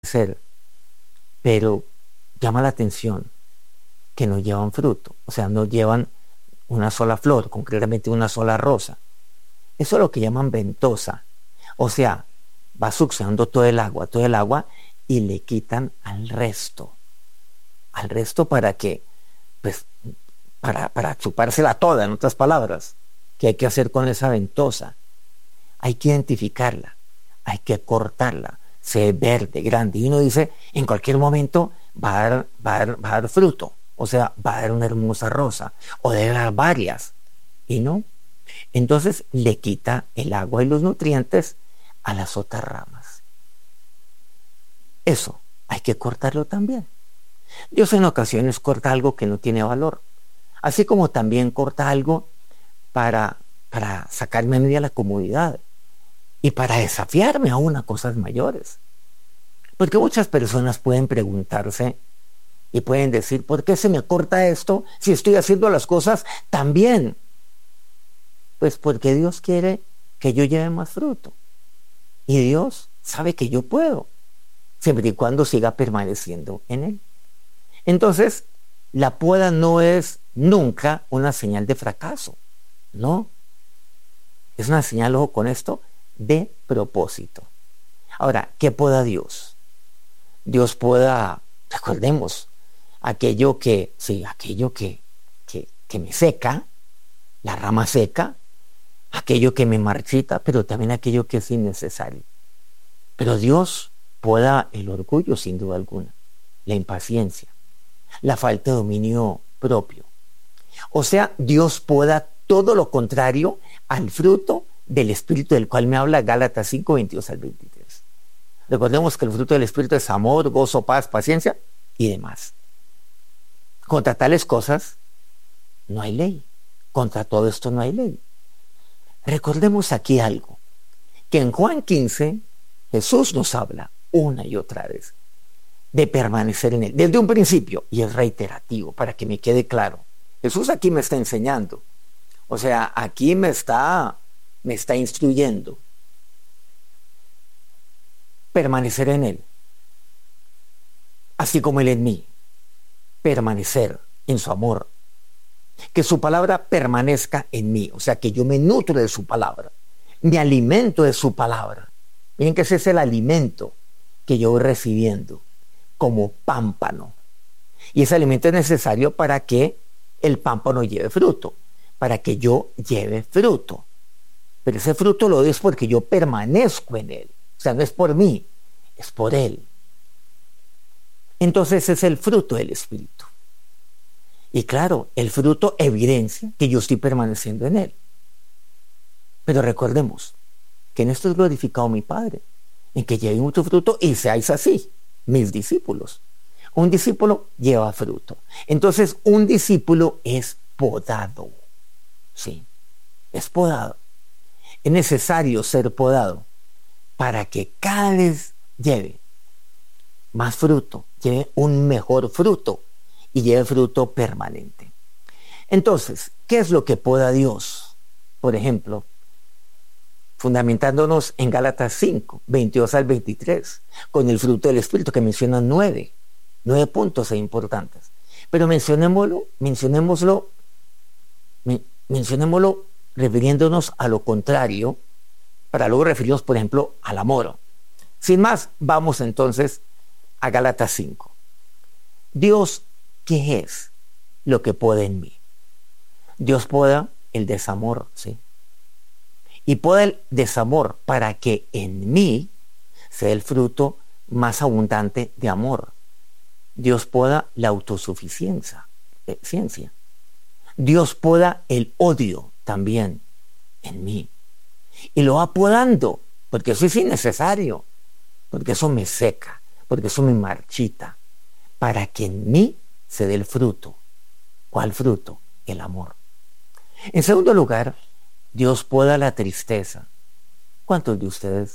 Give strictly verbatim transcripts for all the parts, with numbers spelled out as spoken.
ser, pero llama la atención que no llevan fruto, o sea, no llevan una sola flor, concretamente una sola rosa. Eso es lo que llaman ventosa, o sea, va succionando todo el agua, todo el agua y le quitan al resto, al resto para que, pues, para, para chupársela toda, en otras palabras. ¿Qué hay que hacer con esa ventosa? Hay que identificarla, hay que cortarla, se ve verde, grande, y uno dice, en cualquier momento va a dar, va a dar, va a dar fruto, o sea, va a dar una hermosa rosa, o debe dar varias, y no. Entonces le quita el agua y los nutrientes a las otras ramas. Eso hay que cortarlo también. Dios en ocasiones corta algo que no tiene valor, así como también corta algo para, para sacarme a mí de la comodidad y para desafiarme aún a cosas mayores. Porque muchas personas pueden preguntarse y pueden decir, ¿por qué se me corta esto si estoy haciendo las cosas tan bien? Pues porque Dios quiere que yo lleve más fruto. Y Dios sabe que yo puedo, siempre y cuando siga permaneciendo en Él. Entonces, la poda no es nunca una señal de fracaso, no. Es una señal, ojo con esto, de propósito. Ahora, ¿qué poda Dios? Dios poda, recordemos, aquello que, sí, aquello que, que, que me seca, la rama seca, aquello que me marchita, pero también aquello que es innecesario. Pero Dios poda el orgullo, sin duda alguna, la impaciencia, la falta de dominio propio. O sea, Dios poda todo lo contrario al fruto del Espíritu del cual me habla Gálatas cinco, veintidós al veintitrés. Recordemos que el fruto del Espíritu es amor, gozo, paz, paciencia y demás. Contra tales cosas no hay ley. Contra todo esto no hay ley. Recordemos aquí algo, que en Juan quince Jesús nos habla una y otra vez de permanecer en Él, desde un principio, y es reiterativo para que me quede claro. Jesús aquí me está enseñando, o sea, aquí me está, me está instruyendo. Permanecer en Él, así como Él en mí, permanecer en su amor, que su palabra permanezca en mí, o sea, que yo me nutro de su palabra, me alimento de su palabra. Miren que ese es el alimento que yo voy recibiendo como pámpano, y ese alimento es necesario para que el pámpano lleve fruto, para que yo lleve fruto, pero ese fruto lo doy es porque yo permanezco en Él, o sea, no es por mí, es por Él. Entonces es el fruto del Espíritu. Y claro, el fruto evidencia que yo estoy permaneciendo en Él. Pero recordemos que en esto es glorificado mi Padre, en que lleve mucho fruto y seáis así, mis discípulos. Un discípulo lleva fruto. Entonces un discípulo es podado. Sí, es podado. Es necesario ser podado para que cada vez lleve más fruto, lleve un mejor fruto y lleve fruto permanente. Entonces, ¿qué es lo que poda Dios? Por ejemplo, fundamentándonos en Gálatas cinco, veintidós al veintitrés, con el fruto del Espíritu que menciona nueve, nueve puntos importantes. Pero mencionémoslo, mencionémoslo, mencionémoslo refiriéndonos a lo contrario, para luego referirnos, por ejemplo, al amor. Sin más, vamos entonces a Gálatas cinco. Dios, ¿qué es lo que poda en mí? Dios poda el desamor, ¿sí? Y poda el desamor para que en mí sea el fruto más abundante de amor. Dios poda la autosuficiencia, eh, ciencia. Dios poda el odio también en mí. Y lo va podando, porque eso es innecesario, porque eso me seca, porque eso me marchita, para que en mí se dé el fruto. ¿Cuál fruto? El amor. En segundo lugar, Dios poda la tristeza. ¿Cuántos de ustedes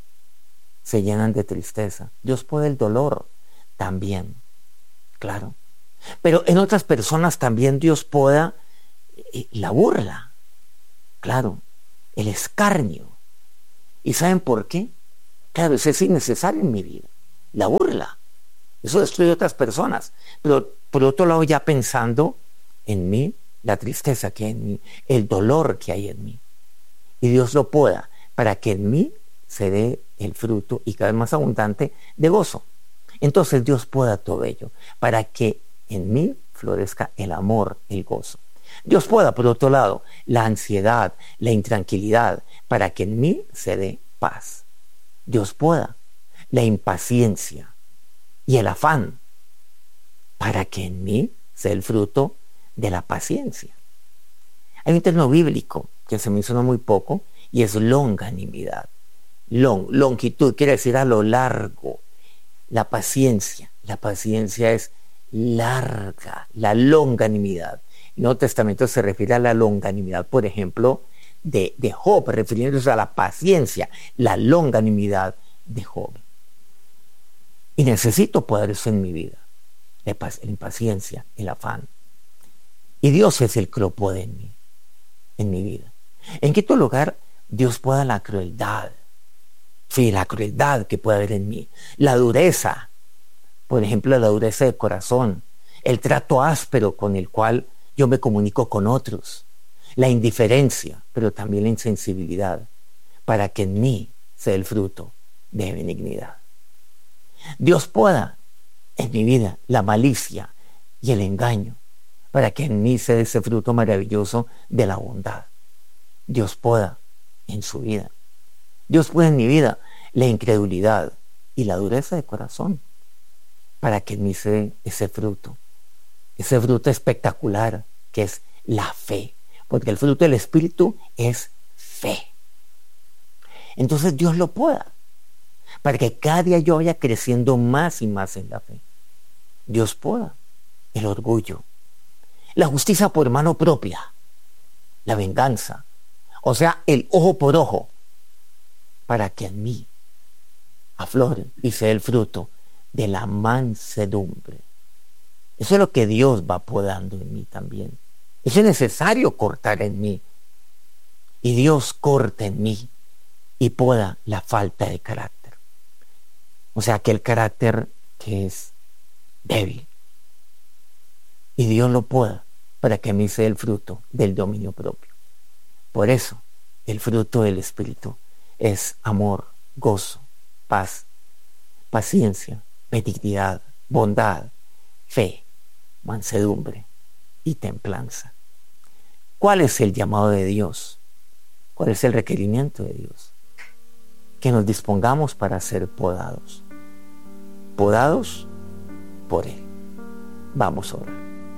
se llenan de tristeza? Dios poda el dolor también, claro. Pero en otras personas también Dios poda la burla, claro, el escarnio. ¿Y saben por qué? Claro, eso es innecesario en mi vida. la burla. Eso destruye a otras personas. Pero por otro lado, ya pensando en mí, la tristeza que hay en mí, el dolor que hay en mí. Y Dios lo poda para que en mí se dé el fruto y cada vez más abundante de gozo. Entonces Dios poda todo ello para que en mí florezca el amor, el gozo. Dios poda, por otro lado, la ansiedad, la intranquilidad, para que en mí se dé paz. Dios poda la impaciencia y el afán, para que en mí sea el fruto de la paciencia. Hay un término bíblico que se menciona muy poco y es longanimidad. Long, longitud quiere decir a lo largo. La paciencia, la paciencia es larga, la longanimidad. En el Nuevo Testamento se refiere a la longanimidad, por ejemplo, de, de Job, refiriéndose a la paciencia, la longanimidad de Job. Y necesito poder eso en mi vida, la impaciencia, el afán. Y Dios es el que lo puede en mí, en mi vida. En quinto lugar, Dios pueda la crueldad. Sí, la crueldad que puede haber en mí. La dureza, por ejemplo, la dureza de corazón. El trato áspero con el cual yo me comunico con otros. La indiferencia, pero también la insensibilidad. Para que en mí sea el fruto de benignidad. Dios pueda en mi vida la malicia y el engaño, para que en mí sea ese fruto maravilloso de la bondad. Dios pueda en su vida. Dios pueda en mi vida la incredulidad y la dureza de corazón, para que en mí sea ese fruto, ese fruto espectacular que es la fe, porque el fruto del Espíritu es fe. Entonces Dios lo pueda, para que cada día yo vaya creciendo más y más en la fe. Dios pueda el orgullo, la justicia por mano propia, la venganza, o sea, el ojo por ojo, para que en mí aflore y sea el fruto de la mansedumbre. Eso es lo que Dios va podando en mí también. Eso es necesario cortar en mí. Y Dios corta en mí y poda la falta de carácter. O sea, aquel carácter que es débil. Y Dios lo poda para que en mí sea el fruto del dominio propio. Por eso, el fruto del Espíritu es amor, gozo, paz, paciencia, benignidad, bondad, fe, mansedumbre y templanza. ¿Cuál es el llamado de Dios? ¿Cuál es el requerimiento de Dios? Que nos dispongamos para ser podados. Podados por Él. Vamos a orar.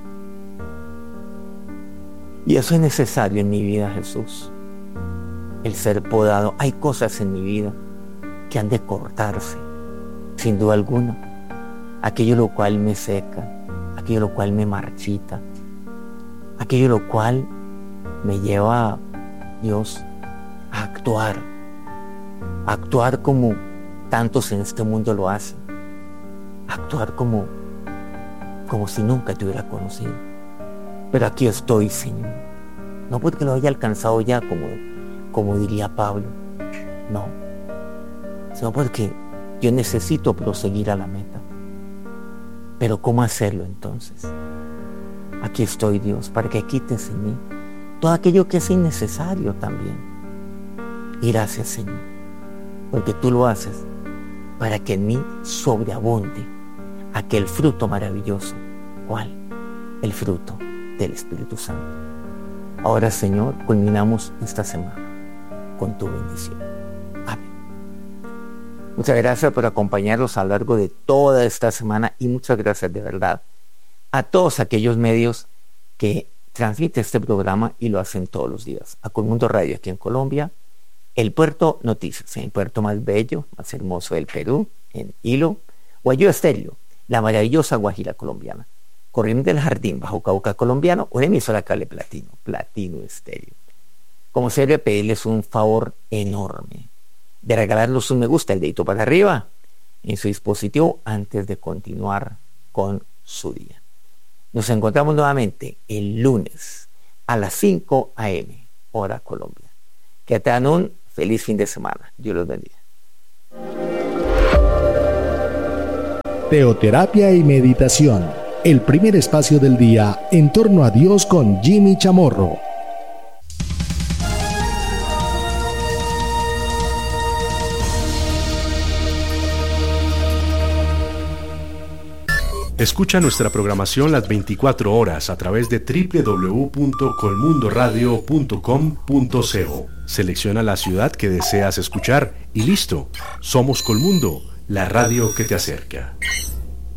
Y eso es necesario en mi vida, Jesús. El ser podado. Hay cosas en mi vida que han de cortarse, sin duda alguna. Aquello lo cual me seca, aquello lo cual me marchita, aquello lo cual me lleva, Dios, a actuar, a actuar como tantos en este mundo lo hacen, a actuar como, como si nunca te hubiera conocido. Pero aquí estoy, Señor, no porque lo haya alcanzado ya, como, como diría Pablo, no, sino porque yo necesito proseguir a la meta. Pero ¿cómo hacerlo entonces? Aquí estoy, Dios, para que quites en mí todo aquello que es innecesario también. Y gracias, Señor, porque tú lo haces para que en mí sobreabunde aquel fruto maravilloso. ¿Cuál? El fruto del Espíritu Santo. Ahora, Señor, culminamos esta semana con tu bendición. Amén. Muchas gracias por acompañarnos a lo largo de toda esta semana y muchas gracias de verdad a todos aquellos medios que transmiten este programa y lo hacen todos los días. A Colmundo Radio aquí en Colombia, El Puerto Noticias, el puerto más bello, más hermoso del Perú, en Hilo, Guayú Estéreo, la maravillosa Guajira colombiana, Corriente del Jardín, Bajo Cauca colombiano, una emisora cable platino, Platino Estéreo. Como se debe pedirles un favor enorme, de regalarnos un me gusta, el dedito para arriba, en su dispositivo antes de continuar con su día. Nos encontramos nuevamente el lunes a las cinco a eme, hora Colombia. Que tengan un feliz fin de semana. Dios los bendiga. Teoterapia y meditación, el primer espacio del día en torno a Dios con Jimmy Chamorro. Escucha nuestra programación las veinticuatro horas a través de doble u doble u doble u punto colmundoradio punto com punto co. Selecciona la ciudad que deseas escuchar y listo. Somos Colmundo, la radio que te acerca.